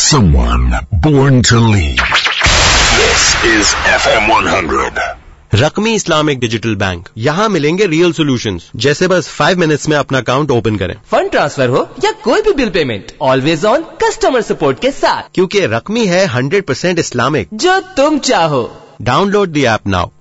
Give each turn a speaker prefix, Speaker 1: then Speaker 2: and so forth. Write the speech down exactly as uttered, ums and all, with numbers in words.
Speaker 1: Someone born to lead. This is F M one hundred.
Speaker 2: रकमी Islamic digital bank, यहाँ मिलेंगे real solutions, जैसे बस five minutes में अपना अकाउंट ओपन करें,
Speaker 3: फंड ट्रांसफर हो या कोई भी bill payment, always on customer support के साथ,
Speaker 2: क्योंकि रकमी है हंड्रेड परसेंट इस्लामिक,
Speaker 3: जो तुम चाहो।
Speaker 2: Download the app now.